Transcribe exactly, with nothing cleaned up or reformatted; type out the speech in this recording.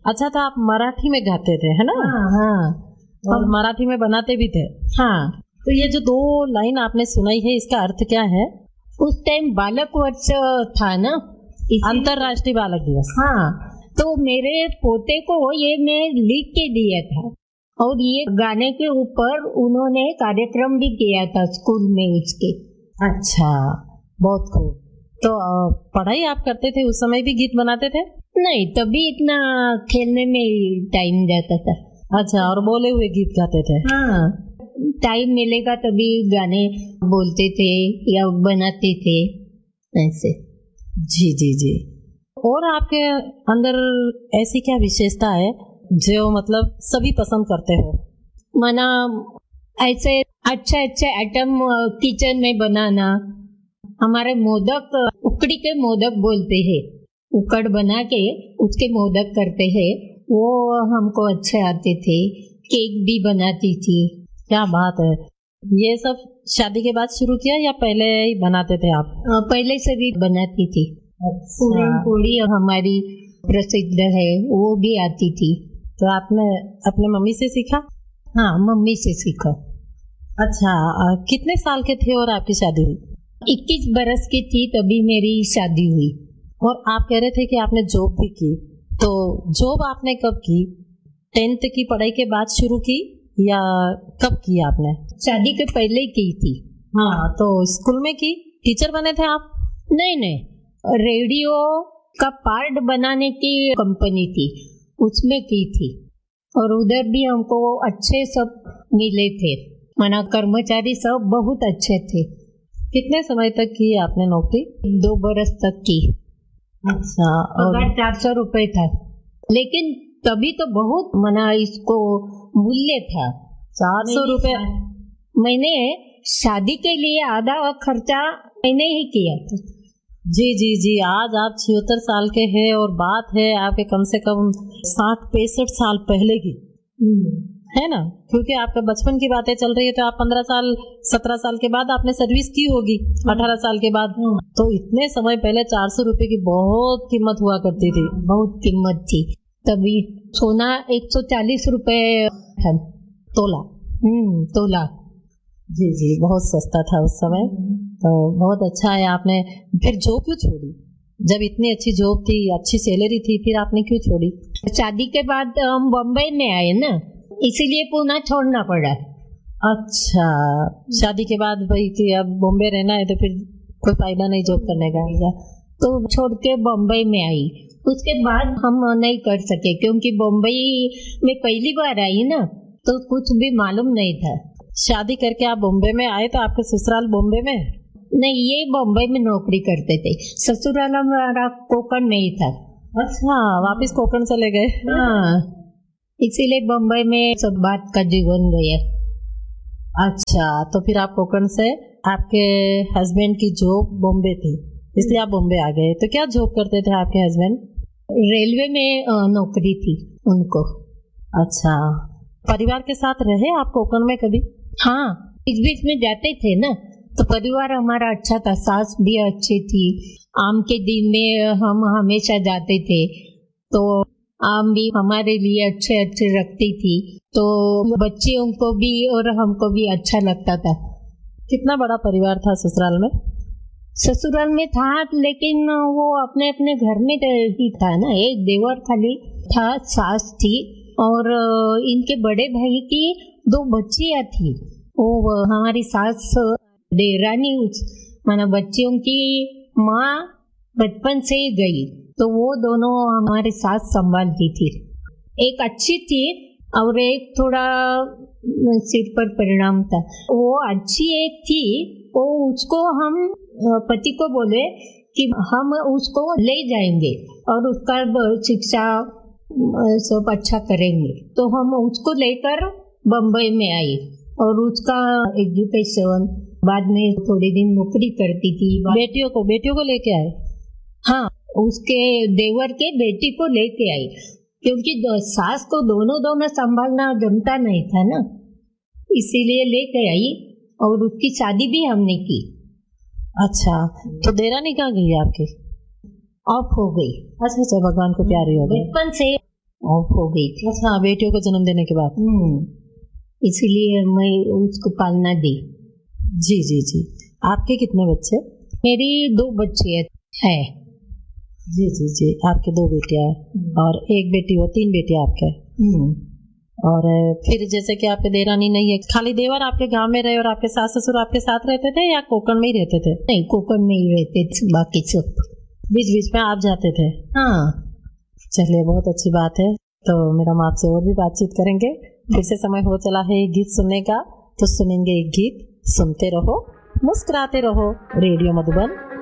अच्छा, तो आप मराठी में गाते थे है ना? हाँ हाँ, और मराठी में बनाते भी थे। हाँ। तो ये जो दो लाइन आपने सुनाई है, इसका अर्थ क्या है? उस टाइम बालक वर्ष था ना, अंतरराष्ट्रीय बालक दिवस। हाँ, तो मेरे पोते को ये मैं लिख के दिया था और ये गाने के ऊपर उन्होंने कार्यक्रम भी किया था स्कूल में उसके। अच्छा, बहुत खूब। तो पढ़ाई आप करते थे उस समय भी गीत बनाते थे? नहीं, तभी इतना खेलने में टाइम जाता था। अच्छा, और बोले हुए गीत गाते थे? हाँ, टाइम मिलेगा तभी गाने बोलते थे या बनाते थे ऐसे। जी जी जी। और आपके अंदर ऐसी क्या विशेषता है जो मतलब सभी पसंद करते हो? माना ऐसे अच्छे अच्छे आइटम किचन में बनाना। हमारे मोदक, उकड़ी के मोदक बोलते हैं, उकड़ बना के उसके मोदक करते हैं, वो हमको अच्छे आते थे। केक भी बनाती थी। क्या बात है। ये सब शादी के बाद शुरू किया या पहले ही बनाते थे आप? पहले से भी बनाती थी। पूरन पोड़ी हमारी प्रसिद्ध है, वो भी आती थी। तो आपने अपने मम्मी से सीखा? हाँ, मम्मी से सीखा। अच्छा, कितने साल के थे और आपकी शादी हुई? इक्कीस बरस की थी तभी मेरी शादी हुई। और आप कह रहे थे कि आपने जॉब भी की, तो जॉब आपने कब की? टेंथ की पढ़ाई के बाद शुरू की या कब की आपने? शादी के पहले ही की थी। हाँ, तो स्कूल में की? टीचर बने थे आप? नहीं नहीं, रेडियो का पार्ट बनाने की कंपनी थी, उसमें की थी। और उधर भी हमको अच्छे सब मिले थे, माना कर्मचारी सब बहुत अच्छे थे। कितने समय तक की आपने नौकरी? दो बरस तक की। अच्छा, और चार सौ रुपए था, लेकिन तभी तो बहुत मना इसको मूल्य था। चार सौ रुपए। मैंने शादी के लिए आधा खर्चा मैंने ही किया था। जी जी जी। आज आप छिहत्तर साल के हैं और बात है आपके कम से कम साठ पैंसठ साल पहले की, है ना? क्योंकि आपके बचपन की बातें चल रही है, तो आप पंद्रह साल सत्रह साल के बाद आपने सर्विस की होगी, अठारह साल के बाद। तो इतने समय पहले चार सौ रुपए की बहुत कीमत हुआ करती थी। बहुत कीमत थी तभी। सोना एक सौ चालीस रुपए था तोला। हम्म तोला। जी जी, बहुत सस्ता था उस समय। तो बहुत अच्छा है। आपने फिर जॉब क्यों छोड़ी? जब इतनी अच्छी जॉब थी, अच्छी सैलरी थी, फिर आपने क्यों छोड़ी? शादी के बाद हम बम्बई में आए ना, इसीलिए पुणे छोड़ना पड़ा। अच्छा, शादी के बाद भाई कि अब बॉम्बे रहना है तो फिर कोई फायदा नहीं जॉब करने का, तो छोड़ के बम्बई में आई। उसके बाद हम नहीं कर सके क्योंकि बम्बई में पहली बार आई ना, तो कुछ भी मालूम नहीं था। शादी करके आप बॉम्बे में आए तो आपके ससुराल बॉम्बे में? नहीं, ये बम्बई में नौकरी करते थे। ससुराल हमारा कोकण में ही था। अच्छा, वापिस कोकण चले गए? हाँ, इसीलिए बम्बई में सब बात का जीवन गया। अच्छा, तो फिर आप कोकण से, आपके हस्बैंड की जॉब बॉम्बे थी इसलिए आप बॉम्बे आ गए। तो क्या जॉब करते थे आपके हस्बैंड? रेलवे में नौकरी थी उनको। अच्छा, परिवार के साथ रहे आप कोकण में कभी? हाँ, इस बीच में जाते थे ना, तो परिवार हमारा अच्छा था। सास भी अच्छी थी। आम के दिन में हम हमेशा जाते थे, तो आम भी हमारे लिए अच्छे अच्छे रखती थी, तो बच्चियों को भी और हमको भी अच्छा लगता था। कितना बड़ा परिवार था ससुराल में? ससुराल में था, लेकिन वो अपने अपने घर में ही था ना। एक देवर खाली था, सास थी और इनके बड़े भाई की दो बच्चियां थी। वो हमारी सास देरानी माना बच्चियों की माँ बचपन से ही गई, तो वो दोनों हमारे साथ संभालती थी। एक अच्छी थी और एक थोड़ा सिर पर परिणाम था। वो अच्छी एक थी, वो उसको हम पति को बोले कि हम उसको ले जाएंगे और उसका शिक्षा सब अच्छा करेंगे, तो हम उसको लेकर बम्बई में आई और उसका एजुकेशन, बाद में थोड़ी दिन नौकरी करती थी। बेटियों को बेटियों को लेके आए? हाँ, उसके देवर के बेटी को लेके आई, क्योंकि सास को दोनों दोनों संभालना जमता नहीं था ना, इसीलिए लेके आई और उसकी शादी भी हमने की। अच्छा, तो देरानी कहाँ गई आपकी? ऑफ हो गई। अच्छा अच्छा, भगवान को प्यारी हो गई। बचपन से ऑफ हो गई थी। अच्छा, बेटियों को जन्म देने के बाद। इसलिए मैं उसको पालना दी। जी जी जी। आपके कितने बच्चे? मेरी दो बच्चे है। जी जी जी। आपके दो बेटियां और एक बेटी हो, तीन बेटियां आपके। और फिर जैसे कि आपके देरानी नहीं है, खाली देवर आपके गांव में रहे और आपके सास ससुर आपके साथ रहते थे या कोकण में ही रहते थे? नहीं, कोकण में ही रहते थे, बाकी सब बीच बीच में आप जाते थे? हाँ। चलिए, बहुत अच्छी बात है। तो मैडम आपसे और भी बातचीत करेंगे। फिर से समय हो चला है गीत सुनने का, तो सुनेंगे एक गीत। सुनते रहो, मुस्कुराते रहो। रेडियो मधुबन